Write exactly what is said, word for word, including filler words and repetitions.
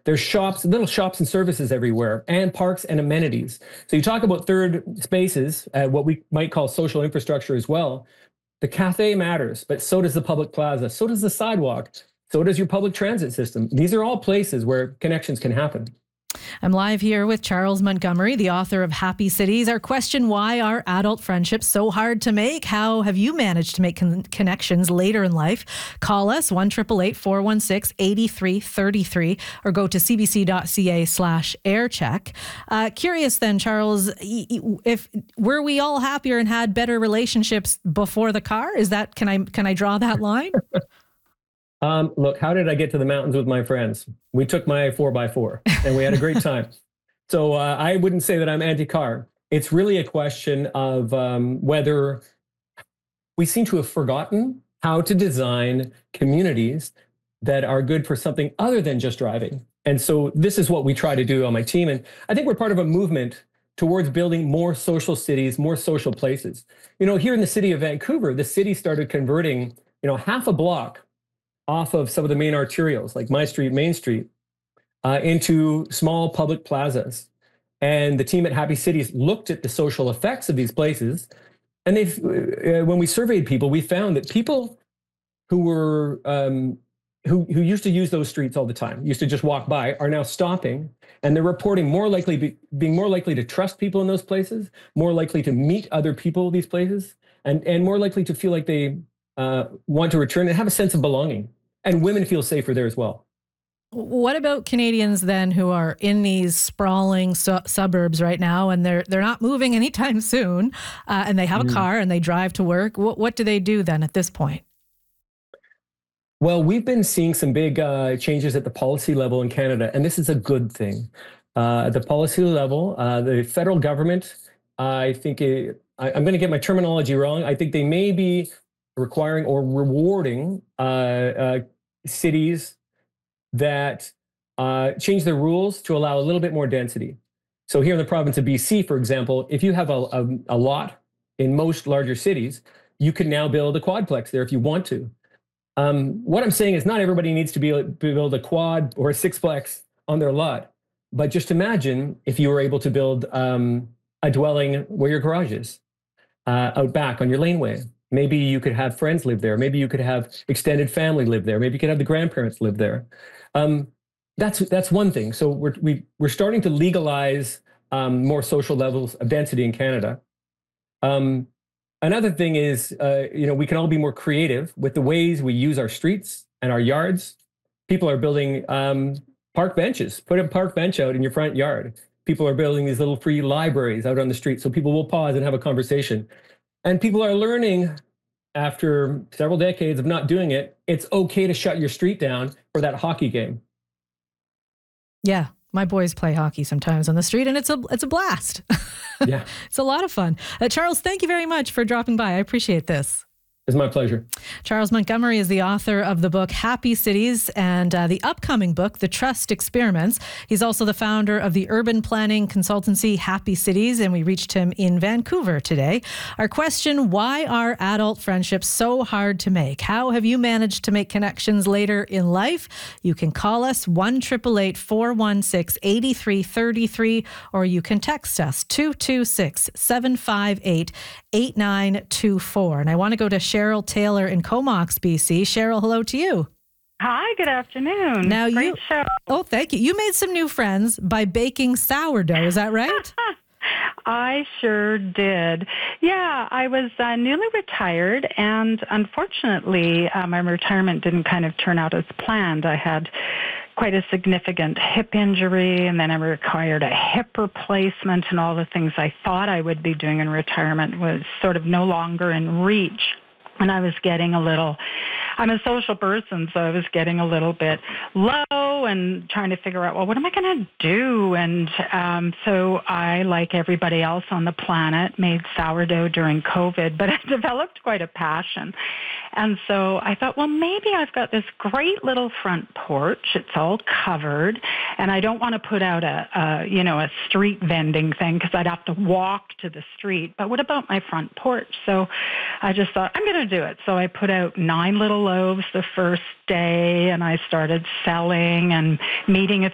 There's shops, little shops and services everywhere, and parks and amenities. So you talk about third spaces, uh, what we might call social infrastructure as well. The cafe matters, but so does the public plaza. So does the sidewalk. So does your public transit system. These are all places where connections can happen. I'm live here with Charles Montgomery, the author of Happy Cities. Our question, why are adult friendships so hard to make? How have you managed to make con- connections later in life? Call us, one eight eight eight, four one six, eight three three three, or go to cbc.ca slash aircheck. Uh, curious then, Charles, if were we all happier and had better relationships before the car? Is that, can I, can I draw that line? Um, look, how did I get to the mountains with my friends? We took my four by four and we had a great time. So uh, I wouldn't say that I'm anti-car. It's really a question of um, whether we seem to have forgotten how to design communities that are good for something other than just driving. And so this is what we try to do on my team. And I think we're part of a movement towards building more social cities, more social places. You know, here in the city of Vancouver, the city started converting, you know, half a block off of some of the main arterials, like My Street, Main Street, uh, into small public plazas. And the team at Happy Cities looked at the social effects of these places. And they've, uh, when we surveyed people, we found that people who were, um, who, who used to use those streets all the time, used to just walk by, are now stopping. And they're reporting more likely, be, being more likely to trust people in those places, more likely to meet other people in these places, and, and more likely to feel like they uh, want to return and have a sense of belonging. And women feel safer there as well. What about Canadians then who are in these sprawling su- suburbs right now, and they're they're not moving anytime soon, uh, and they have mm. a car and they drive to work? What what do they do then at this point? Well, we've been seeing some big uh, changes at the policy level in Canada, and this is a good thing. Uh, at the policy level, uh, the federal government, I think it, I, I'm going to get my terminology wrong. I think they may be requiring or rewarding uh, uh, cities that uh, change their rules to allow a little bit more density. So here in the province of B C, for example, if you have a, a, a lot in most larger cities, you can now build a quadplex there if you want to. Um, what I'm saying is not everybody needs to be, build a quad or a sixplex on their lot. But just imagine if you were able to build um, a dwelling where your garage is, uh, out back on your laneway. Maybe you could have friends live there. Maybe you could have extended family live there. Maybe you could have the grandparents live there. Um, that's that's one thing. So we're we, we're starting to legalize um, more social levels of density in Canada. Um, another thing is, uh, you know, we can all be more creative with the ways we use our streets and our yards. People are building um, park benches. Put a park bench out in your front yard. People are building these little free libraries out on the street, so people will pause and have a conversation. And people are learning, after several decades of not doing it, it's okay to shut your street down for that hockey game. Yeah, my boys play hockey sometimes on the street, and it's a it's a blast. Yeah, it's a lot of fun. Uh, Charles, thank you very much for dropping by. I appreciate this. It's my pleasure. Charles Montgomery is the author of the book Happy Cities and uh, the upcoming book, The Trust Experiments. He's also the founder of the urban planning consultancy Happy Cities, and we reached him in Vancouver today. Our question, why are adult friendships so hard to make? How have you managed to make connections later in life? You can call us one eight eight eight, four one six, eight three three three, or you can text us two two six, seven five eight, eight nine two four. And I want to go to Cheryl Taylor in Comox, B C. Cheryl, hello to you. Hi, good afternoon. Now Great you, show. Oh, thank you. You made some new friends by baking sourdough. Is that right? I sure did. Yeah, I was uh, newly retired, and unfortunately, uh, my retirement didn't kind of turn out as planned. I had quite a significant hip injury, and then I required a hip replacement, and all the things I thought I would be doing in retirement was sort of no longer in reach. And I was getting a little, I'm a social person, so I was getting a little bit low and trying to figure out, well, what am I going to do? And um, so I, like everybody else on the planet, made sourdough during COVID, but I developed quite a passion. And so I thought, well, maybe I've got this great little front porch. It's all covered, and I don't want to put out a, a you know, a street vending thing because I'd have to walk to the street. But what about my front porch? So I just thought, I'm going to do it. So I put out nine little loaves the first day, and I started selling and meeting a